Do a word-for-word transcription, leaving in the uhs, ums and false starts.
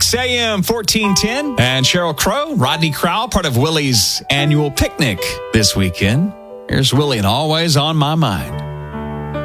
Kicks A M fourteen ten. And Sheryl Crow, Rodney Crowell, part of Willie's annual picnic this weekend. Here's Willie and Always on My Mind.